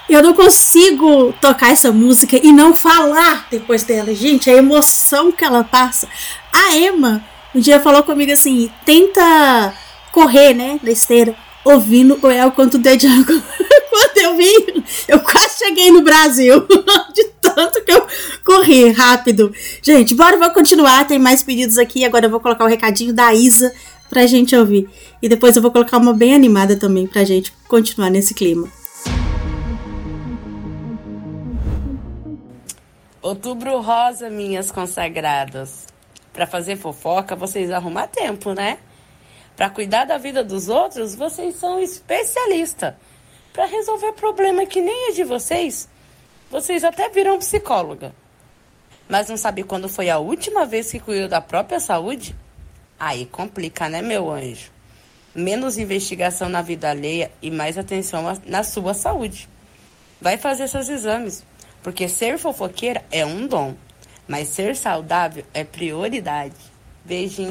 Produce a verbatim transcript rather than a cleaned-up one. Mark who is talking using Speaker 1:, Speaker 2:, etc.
Speaker 1: Eu não consigo tocar essa música e não falar depois dela. Gente, a emoção que ela passa. A Emma um dia falou comigo assim, tenta correr, né, na esteira, ouvindo o El Canto de Django. Quando eu vi, eu quase cheguei no Brasil. De tanto que eu corri rápido. Gente, bora, vou continuar, tem mais pedidos aqui. Agora eu vou colocar o recadinho da Isa pra gente ouvir. E depois eu vou colocar uma bem animada também pra gente continuar nesse clima.
Speaker 2: Outubro rosa, minhas consagradas. Pra fazer fofoca, vocês arrumam tempo, né? Pra cuidar da vida dos outros, vocês são especialistas. Pra resolver problema que nem é de vocês, vocês até viram psicóloga. Mas não sabe quando foi a última vez que cuidou da própria saúde? Aí complica, né, meu anjo? Menos investigação na vida alheia e mais atenção na sua saúde. Vai fazer seus exames. Porque ser fofoqueira é um dom, mas ser saudável é prioridade. Beijinho.